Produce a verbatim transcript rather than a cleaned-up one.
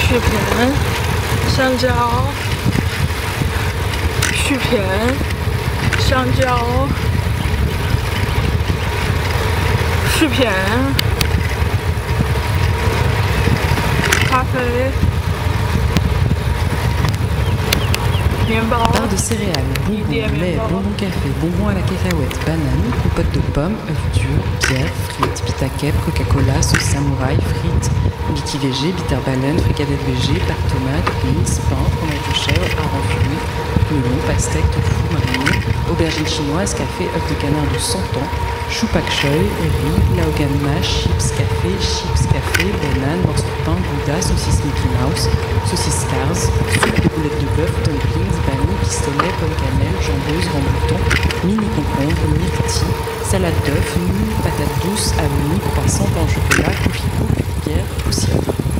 视频、香蕉、视频、香蕉、视频、咖啡、面包、 barre de céréales, bonbons, lait, bonbons café, bonbons à la cacahuète, banane, compote de pommes, œufs durs, bière, frites, pita keb, Coca-Cola, sauce samouraï, frites, liquide végé, bitter baleine, fricadelle végé, pâte tomate, mince, pain, fromage de chèvre, hareng fumé, melon, pastèque, tofu, mariné, aubergine chinoise, café, œuf de canard de cent ans, chou pak choy, riz, laogan mash, chips café, chips café, banane, morceau de pain, gouda, saucisse Mickey Mouse, saucisse Cars, soupe de boulettes de bœuf, dumplings, vanille, pistolet, pomme cannelle, jambeuse, rembouton, mini concombre, myrtille, salade d'œuf, nouilles, patates douces, avenue, croissant, pain au chocolat, coffee cook, bière,